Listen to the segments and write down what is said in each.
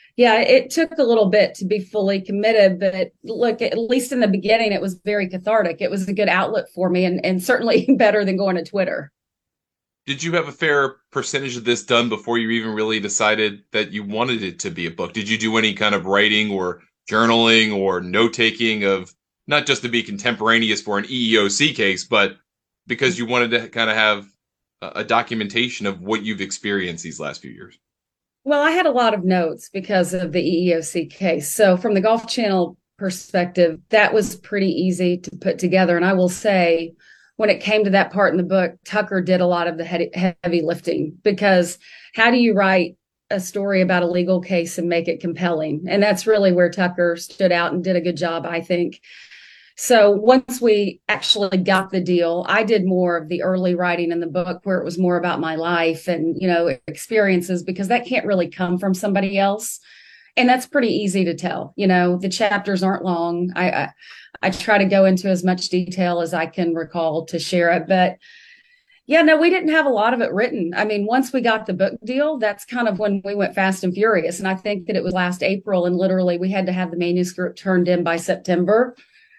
Yeah, it took a little bit to be fully committed, but look, at least in the beginning, it was very cathartic. It was a good outlet for me and certainly better than going to Twitter. Did you have a fair percentage of this done before you even really decided that you wanted it to be a book? Did you do any kind of writing or journaling or note taking of not just to be contemporaneous for an EEOC case, but because you wanted to kind of have a documentation of what you've experienced these last few years? Well, I had a lot of notes because of the EEOC case. So, from the Golf Channel perspective, that was pretty easy to put together. And I will say, when it came to that part in the book, Tucker did a lot of the heavy lifting because how do you write a story about a legal case and make it compelling? And that's really where Tucker stood out and did a good job, I think. So once we actually got the deal, I did more of the early writing in the book where it was more about my life and, experiences because that can't really come from somebody else. And that's pretty easy to tell. The chapters aren't long. I try to go into as much detail as I can recall to share it. But yeah, no, we didn't have a lot of it written. I mean, once we got the book deal, that's kind of when we went fast and furious. And I think that it was last April, and literally we had to have the manuscript turned in by September.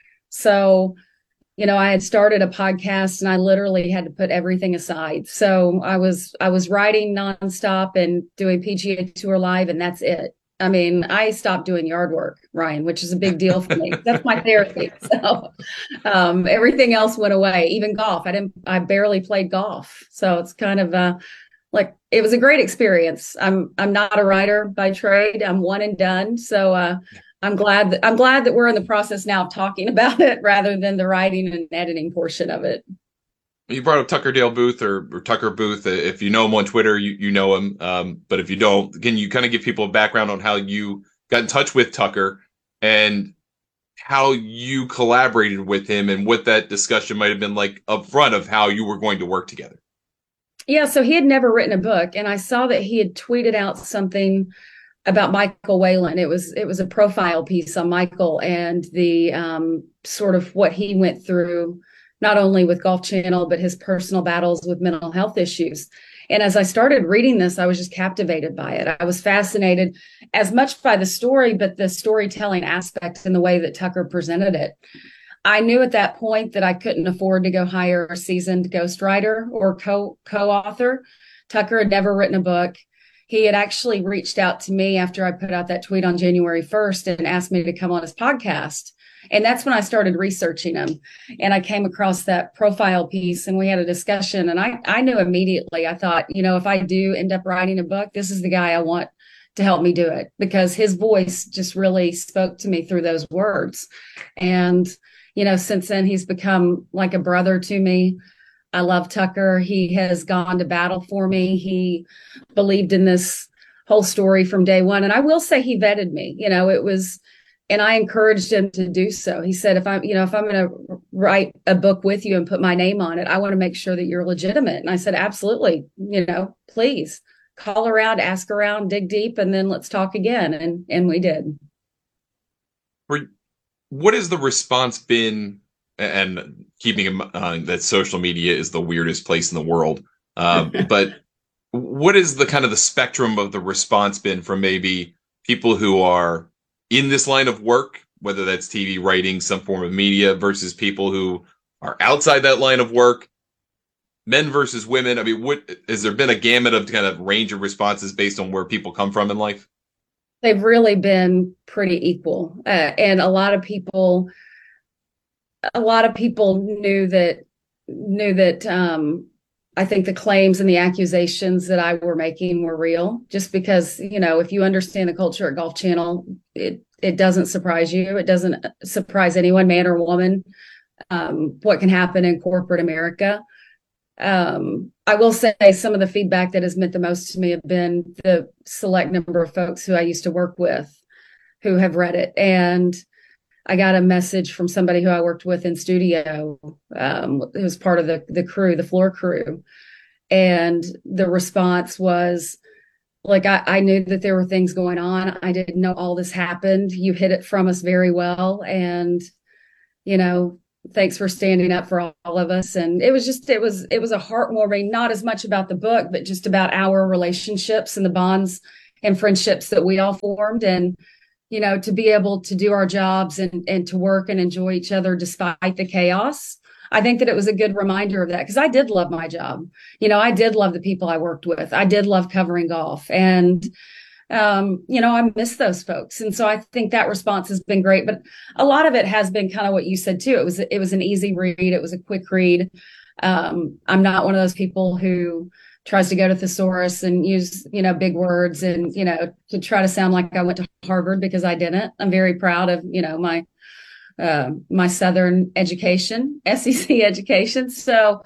So, I had started a podcast and I literally had to put everything aside. So I was writing nonstop and doing PGA Tour Live, and that's it. I mean, I stopped doing yard work, Ryan, which is a big deal for me. That's my therapy. So everything else went away, even golf. I barely played golf. So it's kind of like it was a great experience. I'm not a writer by trade. I'm one and done. So I'm glad that we're in the process now of talking about it rather than the writing and editing portion of it. You brought up Tucker Dale Booth or Tucker Booth. If you know him on Twitter, you know him. But if you don't, can you kind of give people a background on how you got in touch with Tucker and how you collaborated with him and what that discussion might have been like up front of how you were going to work together? Yeah, so he had never written a book, and I saw that he had tweeted out something about Michael Whalen. It was a profile piece on Michael and the sort of what he went through, not only with Golf Channel but his personal battles with mental health issues. And as I started reading this, I was just captivated by it. I was fascinated as much by the story, but the storytelling aspect and the way that Tucker presented it. I knew at that point that I couldn't afford to go hire a seasoned ghostwriter or co-author. Tucker had never written a book. He had actually reached out to me after I put out that tweet on January 1st and asked me to come on his podcast. And that's when I started researching him. And I came across that profile piece and we had a discussion. And I knew immediately, I thought, if I do end up writing a book, this is the guy I want to help me do it because his voice just really spoke to me through those words. And, since then he's become like a brother to me. I love Tucker. He has gone to battle for me. He believed in this whole story from day one. And I will say he vetted me. And I encouraged him to do so. He said, if I'm going to write a book with you and put my name on it, I want to make sure that you're legitimate. And I said, absolutely, please call around, ask around, dig deep, and then let's talk again. And we did. What has the response been? And keeping in mind that social media is the weirdest place in the world. But what is the kind of the spectrum of the response been from maybe people who are in this line of work, whether that's TV writing, some form of media, versus people who are outside that line of work, men versus women? I mean, what has there been a gamut of kind of range of responses based on where people come from in life? They've really been pretty equal. And a lot of people knew that I think the claims and the accusations that I were making were real, just because, if you understand the culture at Golf Channel, it doesn't surprise you. It doesn't surprise anyone, man or woman, what can happen in corporate America. I will say some of the feedback that has meant the most to me have been the select number of folks who I used to work with who have read it. And I got a message from somebody who I worked with in studio, who was part of the crew, the floor crew. And the response was like, I knew that there were things going on. I didn't know all this happened. You hid it from us very well. And, you know, thanks for standing up for all of us. And it was a heartwarming, not as much about the book, but just about our relationships and the bonds and friendships that we all formed. And, to be able to do our jobs and to work and enjoy each other despite the chaos. I think that it was a good reminder of that because I did love my job. I did love the people I worked with. I did love covering golf. And I miss those folks. And so I think that response has been great. But a lot of it has been kind of what you said too. It was an easy read. It was a quick read. I'm not one of those people who tries to go to thesaurus and use, big words and, to try to sound like I went to Harvard because I didn't. I'm very proud of, my Southern education, SEC education. So,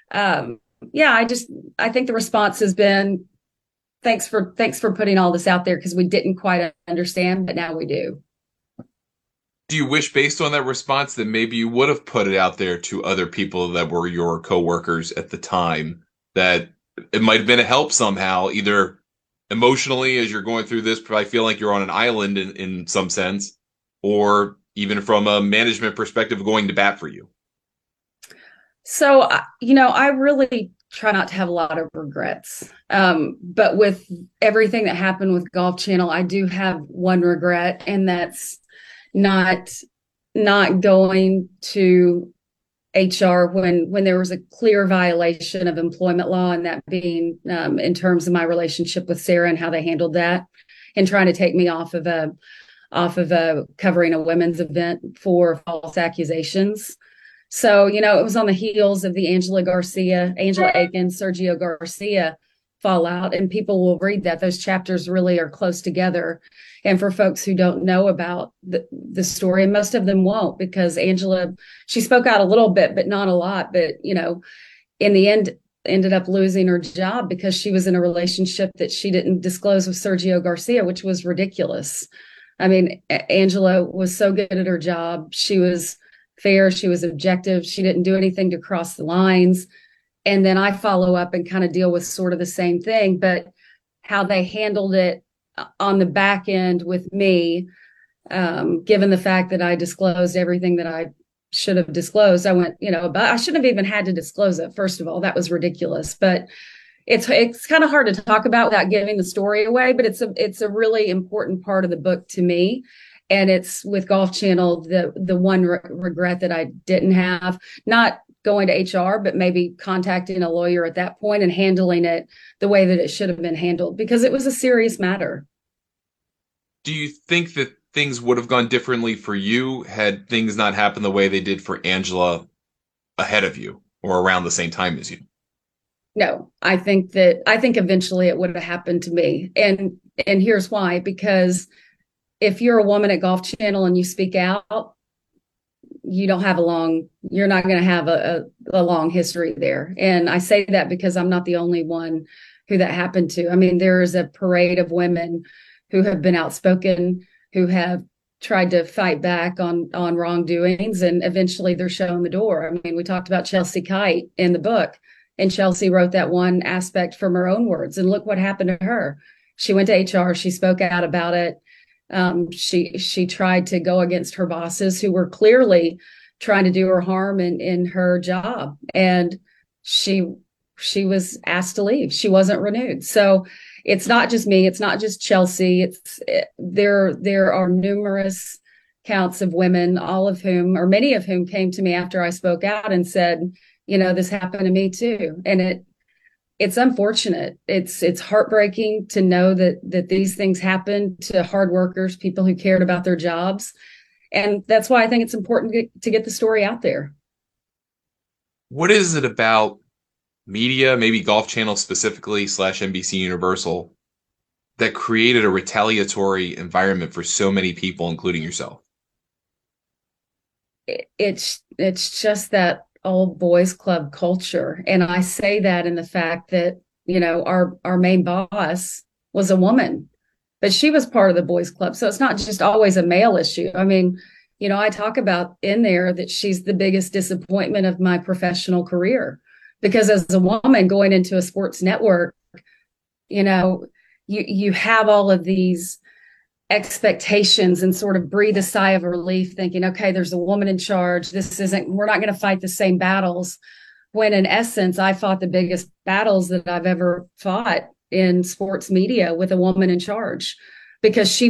I think the response has been, thanks for putting all this out there because we didn't quite understand, but now we do. Do you wish, based on that response, that maybe you would have put it out there to other people that were your coworkers at the time, that it might have been a help somehow, either emotionally as you're going through this, probably feel like you're on an island in some sense, or even from a management perspective, going to bat for you? So, I really try not to have a lot of regrets. But with everything that happened with Golf Channel, I do have one regret, and that's not going to HR when there was a clear violation of employment law, and that being in terms of my relationship with Sarah and how they handled that, and trying to take me off of covering a women's event for false accusations. So, it was on the heels of the Angela Aiken, Sergio Garcia fallout, and people will read that. Those chapters really are close together. And for folks who don't know about the story, and most of them won't, because Angela, she spoke out a little bit, but not a lot. But, in the end, ended up losing her job because she was in a relationship that she didn't disclose with Sergio Garcia, which was ridiculous. I mean, Angela was so good at her job. She was fair. She was objective. She didn't do anything to cross the lines. And then I follow up and kind of deal with sort of the same thing, but how they handled it on the back end with me, given the fact that I disclosed everything that I should have disclosed. I went, but I shouldn't have even had to disclose it. First of all, that was ridiculous, but it's kind of hard to talk about without giving the story away, but it's a really important part of the book to me. And it's with Golf Channel, the one regret that I didn't have, not going to HR, but maybe contacting a lawyer at that point and handling it the way that it should have been handled, because it was a serious matter. Do you think that things would have gone differently for you had things not happened the way they did for Angela ahead of you or around the same time as you? No, I think eventually it would have happened to me. And here's why, because if you're a woman at Golf Channel and you speak out, you're not going to have a long history there. And I say that because I'm not the only one who that happened to. I mean, there is a parade of women who have been outspoken, who have tried to fight back on wrongdoings, and eventually they're shown the door. I mean, we talked about Chelsea Kite in the book, and Chelsea wrote that one aspect from her own words. And look what happened to her. She went to HR. She spoke out about it. She tried to go against her bosses who were clearly trying to do her harm in her job. And she was asked to leave. She wasn't renewed. So it's not just me. It's not just Chelsea. There are numerous counts of women, all of whom, or many of whom, came to me after I spoke out and said, this happened to me too. And it's unfortunate. It's heartbreaking to know that these things happen to hard workers, people who cared about their jobs. And that's why I think it's important to get the story out there. What is it about media, maybe Golf Channel specifically / NBC Universal, that created a retaliatory environment for so many people, including yourself? It's just that old boys club culture. And I say that in the fact that, our main boss was a woman, but she was part of the boys club. So it's not just always a male issue. I mean, I talk about in there that she's the biggest disappointment of my professional career, because as a woman going into a sports network, you have all of these expectations and sort of breathe a sigh of relief thinking, okay, there's a woman in charge. We're not going to fight the same battles, when in essence, I fought the biggest battles that I've ever fought in sports media with a woman in charge because she